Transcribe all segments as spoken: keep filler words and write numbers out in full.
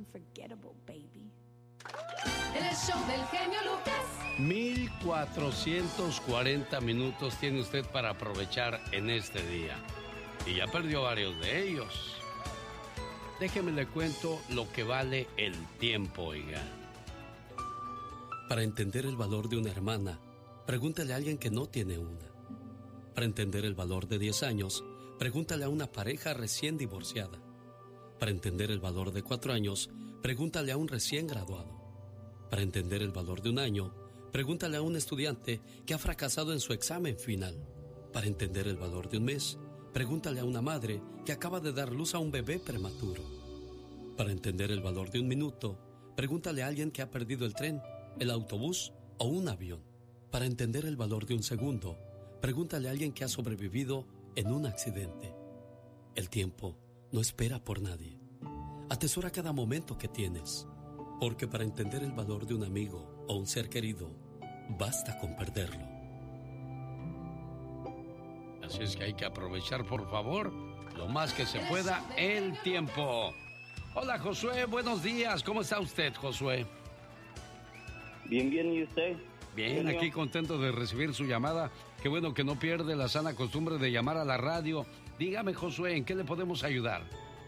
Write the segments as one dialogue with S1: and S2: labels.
S1: unforgettable, baby.
S2: El show del genio Lucas.
S3: mil cuatrocientos cuarenta minutos tiene usted para aprovechar en este día. Y ya perdió varios de ellos. Déjeme le cuento lo que vale el tiempo, oiga. Para entender el valor de una hermana, pregúntale a alguien que no tiene una. Para entender el valor de diez años, pregúntale a una pareja recién divorciada. Para entender el valor de cuatro años, pregúntale a un recién graduado. Para entender el valor de un año, pregúntale a un estudiante que ha fracasado en su examen final. Para entender el valor de un mes, pregúntale a una madre que acaba de dar luz a un bebé prematuro. Para entender el valor de un minuto, pregúntale a alguien que ha perdido el tren, el autobús o un avión. Para entender el valor de un segundo, pregúntale a alguien que ha sobrevivido en un accidente. El tiempo no espera por nadie. Atesora cada momento que tienes, porque para entender el valor de un amigo o un ser querido, basta con perderlo. Así es que hay que aprovechar, por favor, lo más que se pueda, el tiempo. Hola, Josué, buenos días. ¿Cómo está usted, Josué?
S4: Bien, bien, ¿y usted?
S3: Bien, aquí contento de recibir su llamada. Qué bueno que no pierde la sana costumbre de llamar a la radio. Dígame, Josué, ¿en qué le podemos ayudar?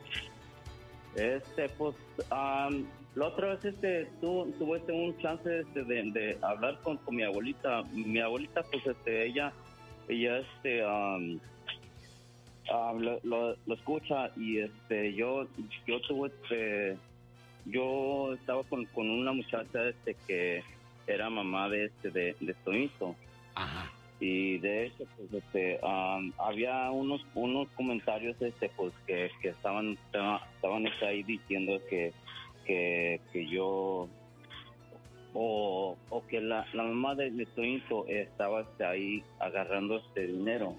S4: Este, pues, um, la otra vez, este, tu, tuve este, un chance este, de, de hablar con, con mi abuelita. Mi abuelita, pues, este, ella, ella, este, um, uh, lo, lo, lo escucha y, este, yo, yo tuve, este, yo estaba con, con una muchacha, este, que era mamá de, este, de, de Toñito.
S3: Ajá.
S4: Y de hecho, pues, este, um, había unos unos comentarios, este, pues, que, que estaban estaban ahí diciendo que que, que yo o, o que la, la mamá de, de Toñito estaba este, ahí agarrando este dinero.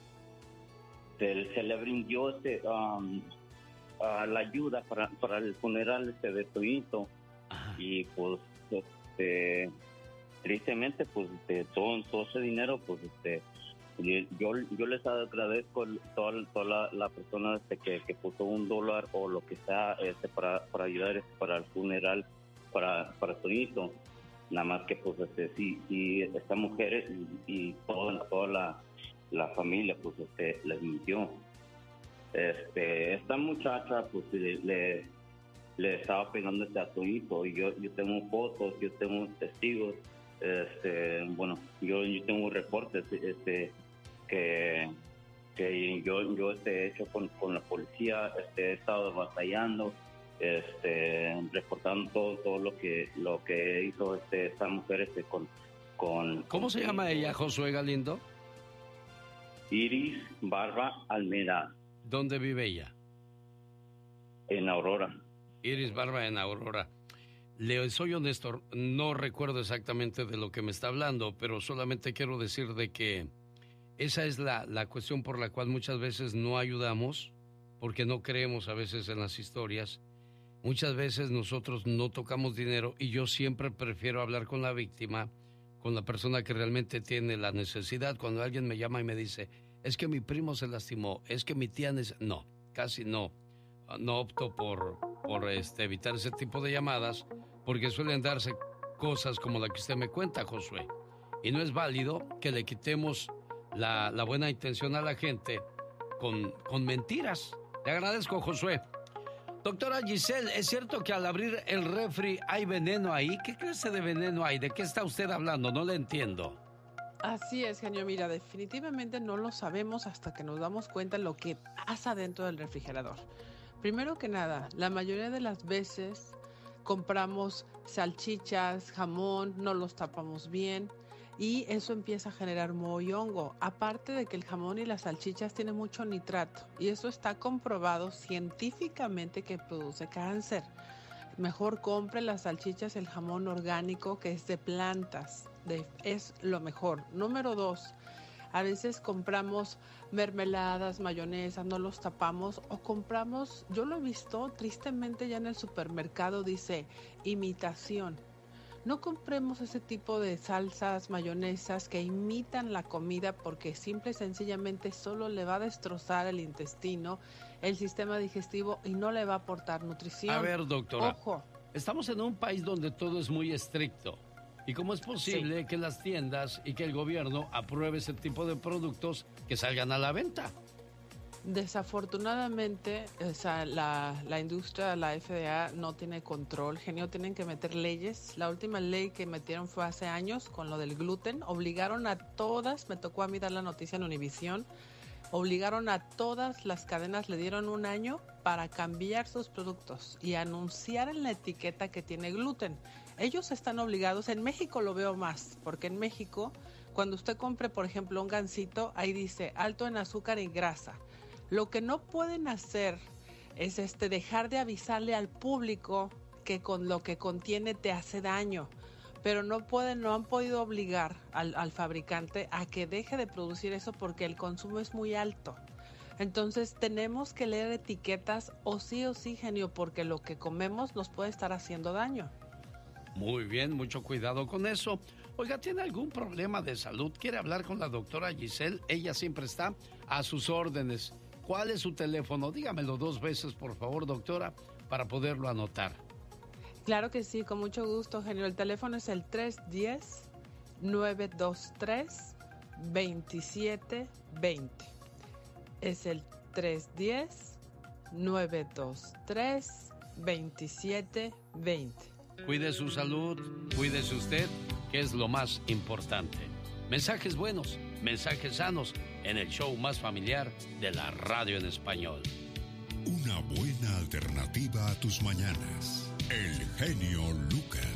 S4: Se, se le brindó este um, a la ayuda para, para el funeral este de Toñito. Y pues este tristemente, pues, este, todo, todo ese dinero, pues, este, yo, yo les agradezco toda, toda la, la persona este, que, que puso un dólar o lo que sea este, para, para ayudar este, para el funeral, para, para Toñito. Nada más que, pues, este, sí, sí, esta mujer y, y toda, toda la, la familia, pues, este, les mintió. Este, esta muchacha, pues, le, le, le estaba pegando este a Toñito, y yo, yo tengo fotos, yo tengo testigos. Este, bueno, yo, yo tengo reportes este, que, que yo, yo este, he hecho con, con la policía, este, he estado batallando, este, reportando todo, todo lo que lo que hizo este, esta mujer este, con, con...
S3: ¿Cómo se llama ella, Josué Galindo?
S4: Iris Barba Almeida.
S3: ¿Dónde vive ella?
S4: En Aurora.
S3: Iris Barba en Aurora. Le soy honesto, no recuerdo exactamente de lo que me está hablando, pero solamente quiero decir de que esa es la, la cuestión por la cual muchas veces no ayudamos, porque no creemos a veces en las historias. Muchas veces nosotros no tocamos dinero y yo siempre prefiero hablar con la víctima, con la persona que realmente tiene la necesidad. Cuando alguien me llama y me dice, es que mi primo se lastimó, es que mi tía... Neces-". No, casi no. No opto por, por este, evitar ese tipo de llamadas, porque suelen darse cosas como la que usted me cuenta, Josué. Y no es válido que le quitemos la, la buena intención a la gente con, con mentiras. Le agradezco, Josué. Doctora Giselle, ¿es cierto que al abrir el refri hay veneno ahí? ¿Qué clase de veneno hay? ¿De qué está usted hablando? No le entiendo.
S5: Así es, genio. Mira, definitivamente no lo sabemos hasta que nos damos cuenta de lo que pasa dentro del refrigerador. Primero que nada, la mayoría de las veces compramos salchichas, jamón, no los tapamos bien y eso empieza a generar moho y hongo. Aparte de que el jamón y las salchichas tienen mucho nitrato y eso está comprobado científicamente que produce cáncer. Mejor compre las salchichas, el jamón orgánico que es de plantas, de, es lo mejor. Número dos, a veces compramos mermeladas, mayonesas, no los tapamos o compramos, yo lo he visto tristemente ya en el supermercado, dice imitación. No compremos ese tipo de salsas, mayonesas que imitan la comida porque simple y sencillamente solo le va a destrozar el intestino, el sistema digestivo y no le va a aportar nutrición.
S3: A ver, doctora.
S5: Ojo.
S3: Estamos en un país donde todo es muy estricto. ¿Y cómo es posible sí. que las tiendas y que el gobierno apruebe ese tipo de productos que salgan a la venta?
S5: Desafortunadamente, o sea, la, la industria, la F D A no tiene control. Genio, tienen que meter leyes. La última ley que metieron fue hace años con lo del gluten. Obligaron a todas, me tocó a mí dar la noticia en Univisión, obligaron a todas las cadenas, le dieron un año para cambiar sus productos y anunciar en la etiqueta que tiene gluten. Ellos están obligados, en México lo veo más, porque en México, cuando usted compre, por ejemplo, un gansito, ahí dice alto en azúcar y grasa. Lo que no pueden hacer es este dejar de avisarle al público que con lo que contiene te hace daño, pero no pueden, no han podido obligar al, al fabricante a que deje de producir eso porque el consumo es muy alto. Entonces tenemos que leer etiquetas o sí o sí, genio, porque lo que comemos nos puede estar haciendo daño.
S3: Muy bien, mucho cuidado con eso. Oiga, ¿tiene algún problema de salud? ¿Quiere hablar con la doctora Giselle? Ella siempre está a sus órdenes. ¿Cuál es su teléfono? Dígamelo dos veces, por favor, doctora, para poderlo anotar.
S5: Claro que sí, con mucho gusto, genio. El teléfono es el tres uno cero, nueve dos tres, dos siete dos cero. Es el tres uno cero, nueve dos tres, dos siete dos cero.
S3: Cuide su salud, cuídese usted, que es lo más importante. Mensajes buenos, mensajes sanos en el show más familiar de la radio en español.
S1: Una buena alternativa a tus mañanas. El genio Lucas.